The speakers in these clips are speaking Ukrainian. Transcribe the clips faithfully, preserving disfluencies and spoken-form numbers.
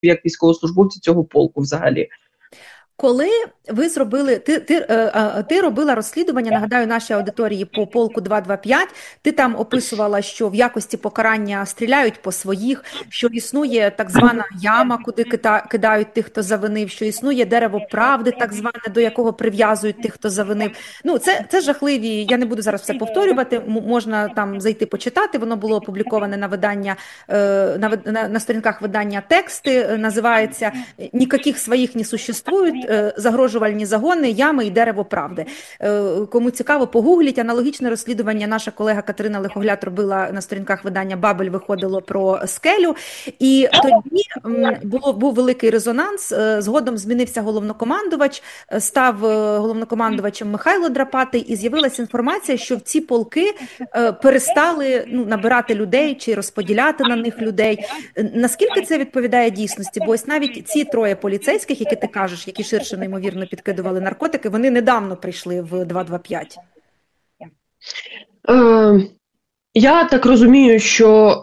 як військовослужбовці цього полку взагалі. Коли ви зробили, ти, ти, ти робила розслідування, нагадаю, нашій аудиторії по полку два два п'ять, ти там описувала, що в якості покарання стріляють по своїх, що існує так звана яма, куди кидають тих, хто завинив, що існує дерево правди, так зване, до якого прив'язують тих, хто завинив. Ну, це, це жахливі, я не буду зараз все повторювати, можна там зайти почитати, воно було опубліковане на видання, на, на, на сторінках видання тексти, називається «Нікаких своїх не существують. Загрожувальні загони, ями і дерево правди». Кому цікаво, погугліть. Аналогічне розслідування наша колега Катерина Лихогляд робила на сторінках видання «Бабель», виходило про скелю. І тоді було, був великий резонанс. Згодом змінився головнокомандувач, став головнокомандувачем Михайло Драпатий, і з'явилася інформація, що в ці полки перестали ну, набирати людей чи розподіляти на них людей. Наскільки це відповідає дійсності? Бо ось навіть ці троє поліцейських, які ти кажеш, які ширше, неймовірно, підкидували наркотики, вони недавно прийшли в два два п'ять. Е, я так розумію, що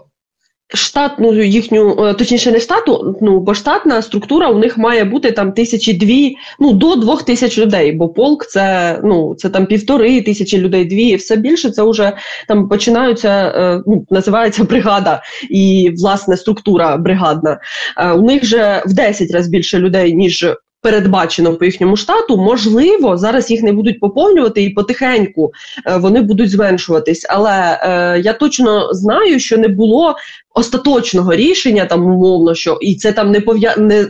штатну їхню, точніше не штату, ну, бо штатна структура у них має бути там тисячі дві, ну, до двох тисяч людей, бо полк це, ну, це там півтори тисячі людей, дві, все більше це вже там починаються, ну, називається бригада і, власне, структура бригадна. У них же в десять разів більше людей, ніж передбачено по їхньому штату. Можливо, зараз їх не будуть поповнювати і потихеньку е, вони будуть зменшуватись. Але е, я точно знаю, що не було остаточного рішення, там умовно, що і це там не пов'я... не...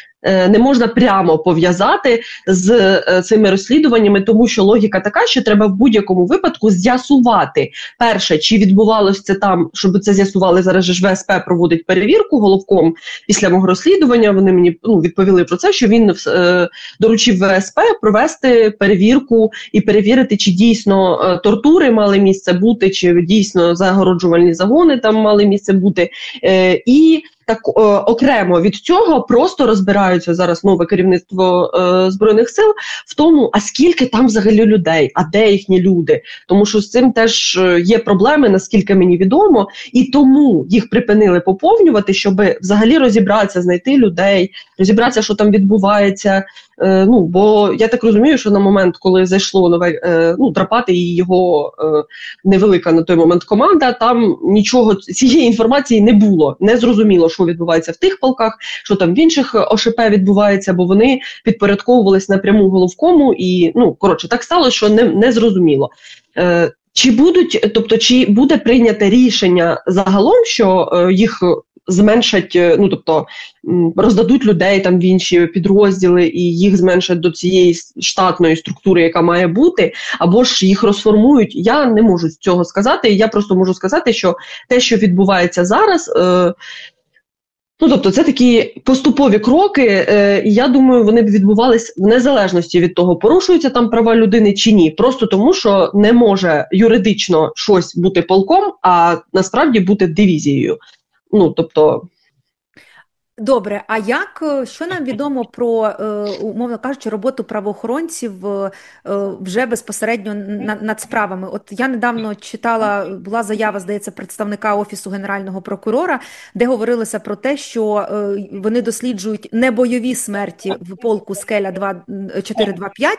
не можна прямо пов'язати з е, цими розслідуваннями, тому що логіка така, що треба в будь-якому випадку з'ясувати, перше, чи відбувалося це там, щоб це з'ясували, зараз же ж ВСП проводить перевірку головком після мого розслідування, вони мені ну, відповіли про це, що він е, доручив ВСП провести перевірку і перевірити, чи дійсно е, тортури мали місце бути, чи дійсно загороджувальні загони там мали місце бути, е, і так о, окремо від цього просто розбираються зараз нове керівництво е, Збройних сил в тому, а скільки там взагалі людей, а де їхні люди. Тому що з цим теж є проблеми, наскільки мені відомо, і тому їх припинили поповнювати, щоб взагалі розібратися, знайти людей, розібратися, що там відбувається. Е, ну, бо я так розумію, що на момент, коли зайшло нове, е, ну, Драпатий і його е, невелика на той момент команда, там нічого, цієї інформації не було. Не зрозуміло, що відбувається в тих полках, що там в інших ОШП відбувається, бо вони підпорядковувались напряму головкому і, ну, коротше, так сталося, що не, не зрозуміло. Е, чи будуть, тобто, чи буде прийняте рішення загалом, що е, їх зменшать, ну, тобто, роздадуть людей там в інші підрозділи і їх зменшать до цієї штатної структури, яка має бути, або ж їх розформують, я не можу цього сказати, я просто можу сказати, що те, що відбувається зараз, е, ну, тобто, це такі поступові кроки, е, і я думаю, вони б відбувались в незалежності від того, порушуються там права людини чи ні, просто тому, що не може юридично щось бути полком, а насправді бути дивізією. Ну, тобто... Добре, а як, що нам відомо про, умовно кажучи, роботу правоохоронців вже безпосередньо над справами? От я недавно читала, була заява, здається, представника Офісу Генерального прокурора, де говорилося про те, що вони досліджують небойові смерті в полку «Скеля чотири два п'ять»,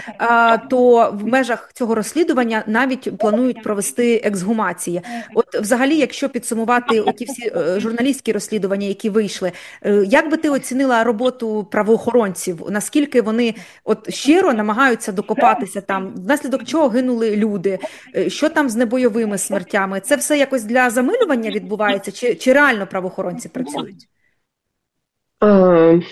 то в межах цього розслідування навіть планують провести ексгумації. От взагалі, якщо підсумувати ті всі журналістські розслідування, які вийшли, як би ти оцінила роботу правоохоронців? Наскільки вони от щиро намагаються докопатися там, внаслідок чого гинули люди? Що там з небойовими смертями? Це все якось для замилювання відбувається? Чи, чи реально правоохоронці працюють? Uh...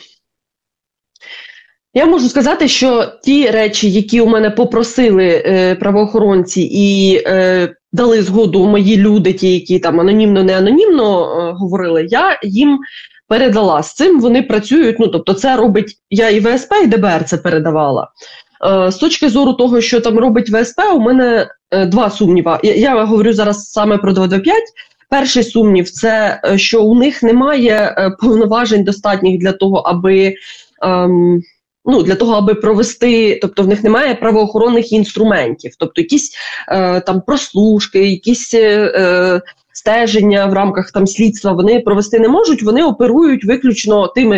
Я можу сказати, що ті речі, які у мене попросили е, правоохоронці і е, дали згоду мої люди, ті, які там анонімно-не анонімно е, говорили, я їм передала. З цим вони працюють, ну, тобто це робить, я і ВСП, і ДБР це передавала. Е, з точки зору того, що там робить ВСП, у мене е, два сумніва. Я, я говорю зараз саме про два два п'ять. Перший сумнів – це, що у них немає е, повноважень достатніх для того, аби... Е, Ну, для того, аби провести, тобто в них немає правоохоронних інструментів, тобто якісь е, там прослушки, якісь е, стеження в рамках там слідства вони провести не можуть, вони оперують виключно тими